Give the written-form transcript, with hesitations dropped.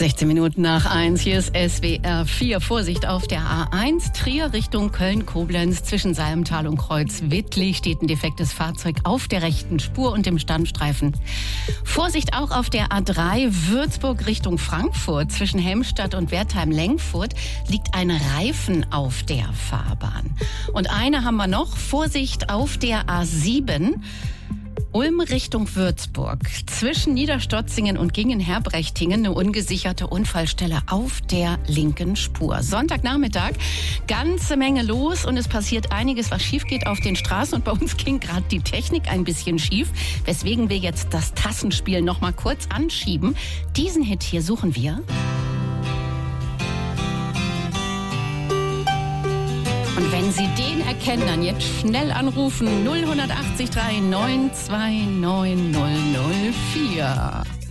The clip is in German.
16 Minuten nach 1, hier ist SWR 4. Vorsicht auf der A1, Trier Richtung Köln-Koblenz. Zwischen Salmtal und Kreuzwittli steht ein defektes Fahrzeug auf der rechten Spur und dem Standstreifen. Vorsicht auch auf der A3, Würzburg Richtung Frankfurt. Zwischen Helmstadt und Wertheim-Lengfurt liegt ein Reifen auf der Fahrbahn. Und eine haben wir noch, Vorsicht auf der A7. Ulm Richtung Würzburg. Zwischen Niederstotzingen und Gingen-Herbrechtingen eine ungesicherte Unfallstelle auf der linken Spur. Sonntagnachmittag, ganze Menge los und es passiert einiges, was schief geht auf den Straßen. Und bei uns ging gerade die Technik ein bisschen schief, weswegen wir jetzt das Tassenspiel noch mal kurz anschieben. Diesen Hit hier suchen wir. Und wenn Sie den erkennen, dann jetzt schnell anrufen 0183 3929004.